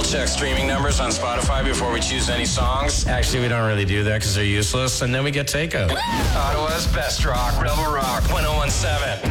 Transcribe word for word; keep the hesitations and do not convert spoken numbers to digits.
check streaming numbers on Spotify before we choose any songs. Actually, we don't really do that because they're useless, and then we get takeout. Ottawa's best rock, Rebel Rock, one oh one seven.